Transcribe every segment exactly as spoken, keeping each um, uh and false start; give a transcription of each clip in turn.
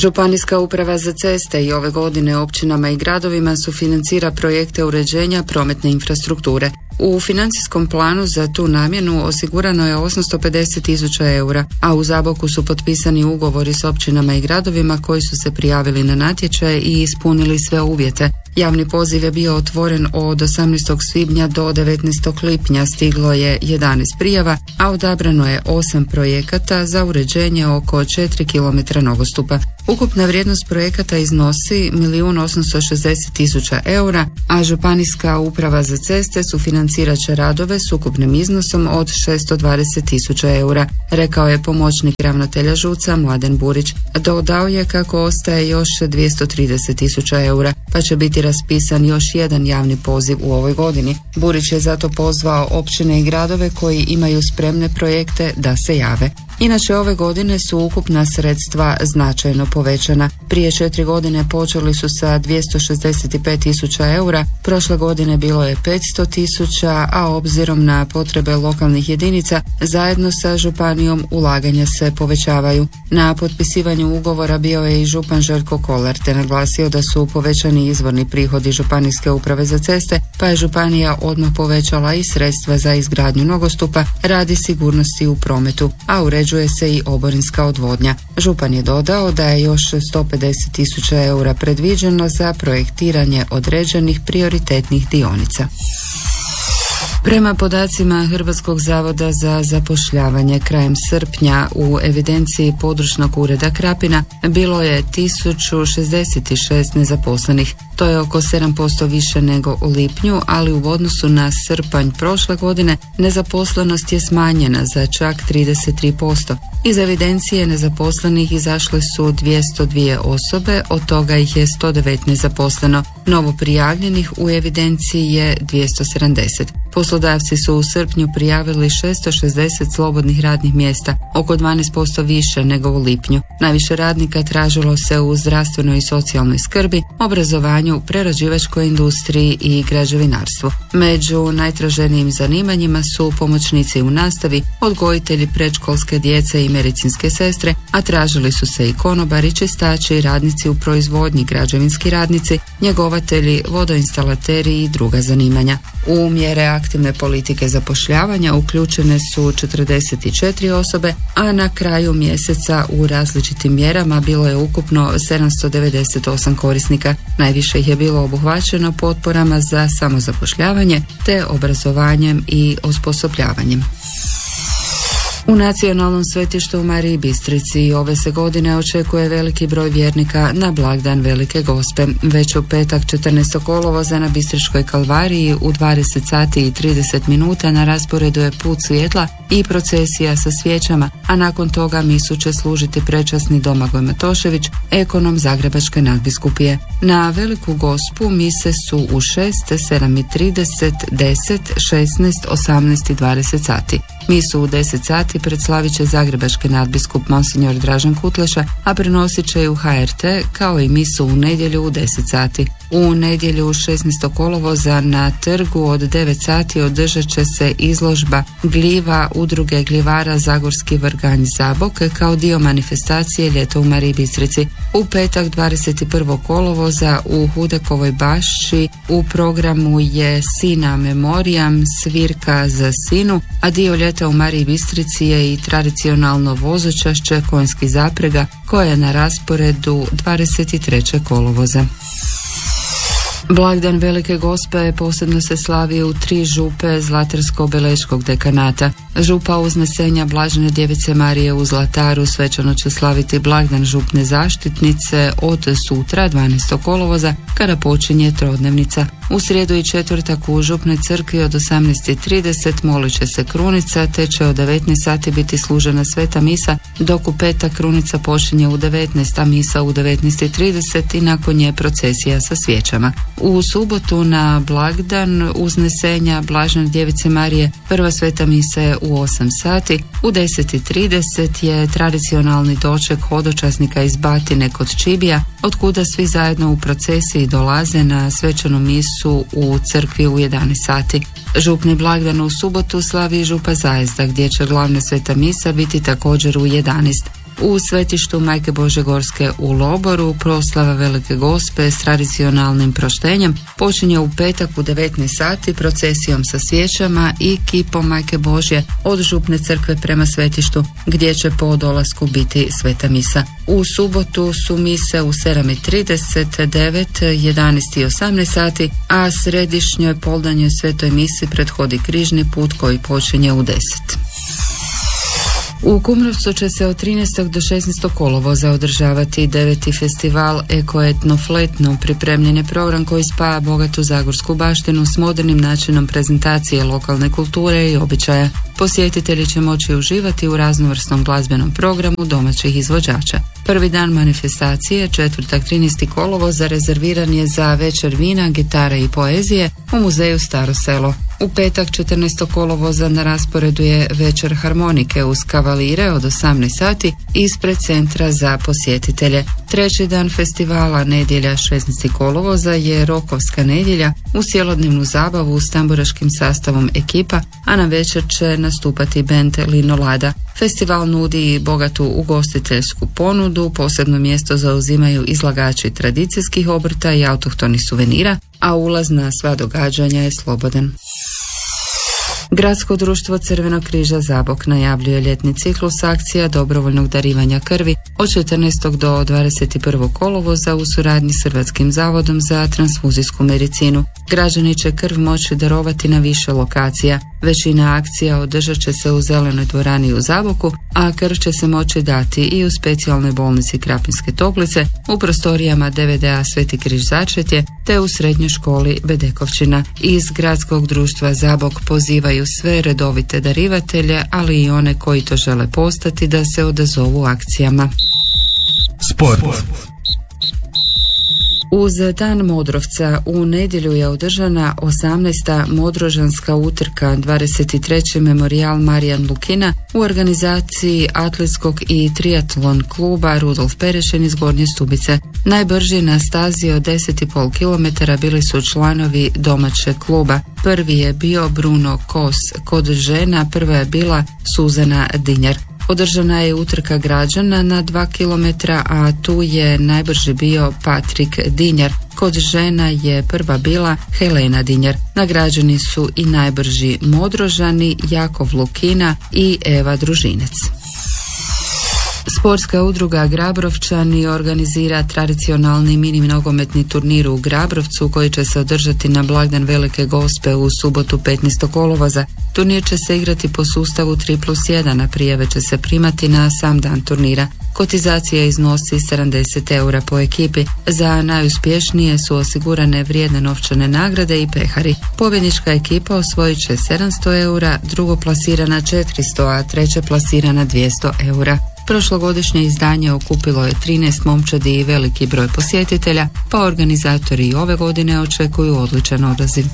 Županijska uprava za ceste i ove godine općinama i gradovima sufinancira projekte uređenja prometne infrastrukture. U financijskom planu za tu namjenu osigurano je osamsto pedeset tisuća eura, a u Zaboku su potpisani ugovori s općinama i gradovima koji su se prijavili na natječaj i ispunili sve uvjete. Javni poziv je bio otvoren od osamnaestog svibnja do devetnaestog lipnja, stiglo je jedanaest prijava, a odabrano je osam projekata za uređenje oko četiri kilometra nogostupa. Ukupna vrijednost projekata iznosi milijun osamsto šezdeset tisuća eura, a Županijska uprava za ceste sufinancirat će radove s ukupnim iznosom od šesto dvadeset tisuća eura, rekao je pomoćnik ravnatelja ŽUC-a Mladen Burić. Dodao je kako ostaje još dvjesto trideset tisuća eura, pa će biti raspisan još jedan javni poziv u ovoj godini. Burić je zato pozvao općine i gradove koji imaju spremne projekte da se jave. Inače, ove godine su ukupna sredstva značajno povećana. Prije četiri godine počeli su sa dvjesto šezdeset pet tisuća eura, prošle godine bilo je petsto tisuća, a obzirom na potrebe lokalnih jedinica, zajedno sa županijom ulaganja se povećavaju. Na potpisivanju ugovora bio je i župan Željko Kolar, te naglasio da su povećani izvorni prihodi Županijske uprave za ceste, pa je županija odmah povećala i sredstva za izgradnju nogostupa radi sigurnosti u prometu, a uređuje se i oborinska odvodnja. Župan je dodao da je još sto pedeset tisuća eura predviđeno za projektiranje određenih prioritetnih dionica. Prema podacima Hrvatskog zavoda za zapošljavanje, krajem srpnja u evidenciji područnog ureda Krapina bilo je tisuću šezdeset šest nezaposlenih. To je oko sedam posto više nego u lipnju, ali u odnosu na srpanj prošle godine nezaposlenost je smanjena za čak trideset tri posto. Iz evidencije nezaposlenih izašle su dvjesto dvije osobe, od toga ih je sto devetnaest zaposleno. Novo prijavljenih u evidenciji je dvjesto sedamdeset. Poslodavci su u srpnju prijavili šesto šezdeset slobodnih radnih mjesta, oko dvanaest posto više nego u lipnju. Najviše radnika tražilo se u zdravstvenoj i socijalnoj skrbi, obrazovanju, prerađivačkoj industriji i građevinarstvu. Među najtraženijim zanimanjima su pomoćnici u nastavi, odgojitelji predškolske djece i medicinske sestre, a tražili su se i konobari, čistači, radnici u proizvodnji, građevinski radnici, njegovatelji, vodoinstalateri i druga zanimanja. U mjere aktivne politike zapošljavanja uključene su četrdeset četiri osobe, a na kraju mjeseca u različitim mjerama bilo je ukupno sedamsto devedeset osam korisnika. Najviše ih je bilo obuhvaćeno potporama za samozapošljavanje te obrazovanjem i osposobljavanjem. U nacionalnom svetištu u Mariji Bistrici ove se godine očekuje veliki broj vjernika na blagdan Velike Gospe. Već u petak četrnaestog kolovoza na Bistričkoj kalvariji u dvadeset sati i trideset minuta na rasporedu je put svjetla i procesija sa svijećama, a nakon toga misu će služiti prečasni Domagoj Matošević, ekonom Zagrebačke nadbiskupije. Na Veliku Gospu mise su u šest, sedam i trideset, deset, šesnaest, osamnaest i dvadeset sati. Misu u deset sati predslavit će zagrebački nadbiskup Monsignor Dražen Kutleša, a prenosit će i u H R T, kao i misu u nedjelju u deset sati. U nedjelju šesnaestog kolovoza na trgu od devet sati održat će se izložba gljiva udruge gljivara Zagorski vrganj Zabok kao dio manifestacije Ljeto u Mariji Bistrici. U petak dvadeset prvog kolovoza u Hudekovoj bašči u programu je Sina Memoriam, svirka za sinu, a dio Ljeta u Mariji Bistrici je i tradicionalno vozočašće konjskih zaprega koje je na rasporedu dvadeset trećeg kolovoza. Blagdan Velike Gospe posebno se slavi u tri župe Zlatarsko-Beleškog dekanata. Župa Uznesenja Blažene Djevice Marije u Zlataru svečano će slaviti blagdan župne zaštitnice od sutra dvanaestog kolovoza kada počinje trodnevnica. U srijedu i četvrtak u župnoj crkvi od osamnaest i trideset molit će se krunica, te će od devetnaest sati biti služena sveta misa, dok u petak krunica počinje u devetnaest, a misa u devetnaest i trideset i nakon nje procesija sa svijećama. U subotu na blagdan Uznesenja Blažene Djevice Marije prva sveta misa je u osam sati, u deset i trideset je tradicionalni doček hodočasnika iz Batine kod Čibija, otkuda svi zajedno u procesiji dolaze na svečanu misu u crkvi u jedanaest sati. Župni blagdan u subotu slavi župa Zajezda, gdje će glavna sveta misa biti također u jedanaest. U svetištu Majke Božje Gorske u Loboru proslava Velike Gospe s tradicionalnim proštenjem počinje u petak u devetnaest sati procesijom sa svijećama i kipom Majke Božje od župne crkve prema svetištu gdje će po dolasku biti sveta misa. U subotu su mise u sedam i trideset, devet, jedanaest i osamnaest sati, a središnjoj poldanjoj svetoj misi prethodi križni put koji počinje u deset. U Kumrovcu će se od trinaestog do šesnaestog kolovoza održavati deveti festival Eko-etno-fletno. Pripremljen je program koji spaja bogatu zagorsku baštinu s modernim načinom prezentacije lokalne kulture i običaja. Posjetitelji će moći uživati u raznovrsnom glazbenom programu domaćih izvođača. Prvi dan manifestacije, četvrtak trinaesti kolovoza, rezerviran je za večer vina, gitare i poezije u muzeju Staro selo. U petak četrnaestog kolovoza na rasporedu je večer harmonike uz kavalire od osamnaest sati ispred centra za posjetitelje. Treći dan festivala, nedjelja šesnaestog kolovoza, je rokovska nedjelja uz cjelodnevnu zabavu s tamburaškim sastavom ekipa, a na večer će nastupati bend Linolada. Festival nudi bogatu ugostiteljsku ponudu, posebno mjesto zauzimaju izlagači tradicijskih obrta i autohtonih suvenira, a ulaz na sva događanja je slobodan. Gradsko društvo Crvenog križa Zabok najavljuje ljetni ciklus akcija dobrovoljnog darivanja krvi od četrnaestog do dvadeset prvog kolovoza u suradnji s Hrvatskim zavodom za transfuzijsku medicinu. Građani će krv moći darovati na više lokacija. Većina akcija održat će se u Zelenoj dvorani u Zaboku, a krv će se moći dati i u specijalnoj bolnici Krapinske Toplice, u prostorijama D V D A Sveti križ Začretje te u srednjoj školi Bedekovčina. Iz Gradskog društva Zabok pozivaju sve redovite darivatelje, ali i one koji to žele postati, da se odazovu akcijama. Sport. Uz Dan Modrovca u nedjelju je održana osamnaesta Modrožanska utrka, dvadeset treći Memorijal Marijan Lukina u organizaciji atletskog i triatlon kluba Rudolf Perešin iz Gornje Stubice. Najbrži na stazi od deset i pol kilometara bili su članovi domaćeg kluba. Prvi je bio Bruno Kos, kod žena prva je bila Suzana Dinjar. Održana je utrka građana na dva kilometra, a tu je najbrži bio Patrik Dinjar. Kod žena je prva bila Helena Dinjar. Nagrađeni su i najbrži Modrožani Jakov Lukina i Eva Družinec. Sportska udruga Grabrovčani organizira tradicionalni mini nogometni turnir u Grabrovcu koji će se održati na blagdan Velike Gospe u subotu petnaestog kolovoza. Turnir će se igrati po sustavu tri plus jedan, a prijave će se primati na sam dan turnira. Kotizacija iznosi sedamdeset eura po ekipi. Za najuspješnije su osigurane vrijedne novčane nagrade i pehari. Pobjednička ekipa osvojit će sedamsto eura, drugo plasirana četiristo, a treća plasirana dvjesto eura. Prošlogodišnje izdanje okupilo je trinaest momčadi i veliki broj posjetitelja, pa organizatori i ove godine očekuju odličan odaziv.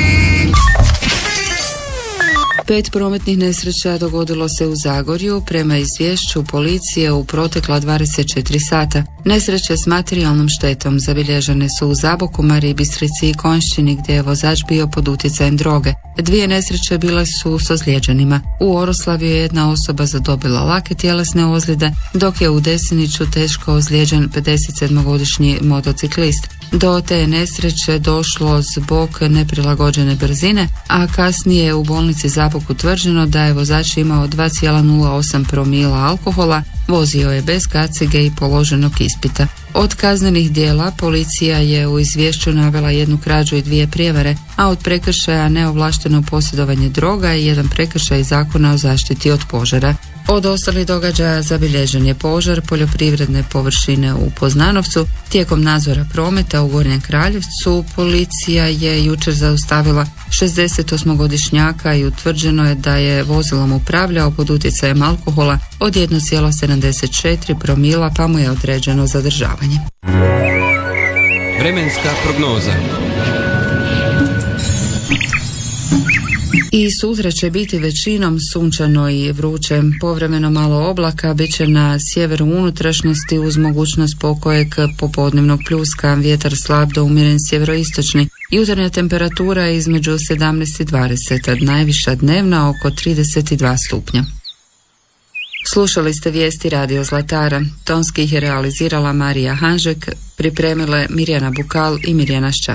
Pet prometnih nesreća dogodilo se u Zagorju prema izvješću policije u protekla dvadeset četiri sata. Nesreće s materijalnom štetom zabilježene su u Zaboku, Mariji Bistrici i Konjšćini gdje je vozač bio pod utjecajem droge. Dvije nesreće bile su s ozlijeđenima. U Oroslaviju je jedna osoba zadobila lake tjelesne ozljede, dok je u Desiniću teško ozlijeđen pedesetsedmogodišnji motociklist. Do te nesreće došlo zbog neprilagođene brzine, a kasnije je u bolnici Zabok utvrđeno da je vozač imao dva zarez nula osam promila alkohola, vozio je bez kacige i položenog ispita. Od kaznenih djela policija je u izvješću navela jednu krađu i dvije prijevare, a od prekršaja neovlašteno posjedovanje droga i jedan prekršaj Zakona o zaštiti od požara. Od ostalih događaja zabilježen je požar poljoprivredne površine u Poznanovcu. Tijekom nadzora prometa u Gornjem Kraljevcu policija je jučer zaustavila šezdesetosmogodišnjaka i utvrđeno je da je vozilom upravljao pod utjecajem alkohola od jedan zarez sedamdeset četiri promila, pa mu je određeno zadržavanje. Vremenska prognoza. I sutra će biti većinom sunčano i vruće, povremeno malo oblaka, bit će na sjeveru unutrašnjosti uz mogućnost pokojeg popodnevnog pljuska, vjetar slab do umjeren sjeveroistočni, jutarnja temperatura između sedamnaest i dvadeset, najviša dnevna oko trideset dva stupnja. Slušali ste vijesti Radio Zlatara. Tonski ih je realizirala Marija Hanžek, pripremile Mirjana Bukal i Mirjana Ščan.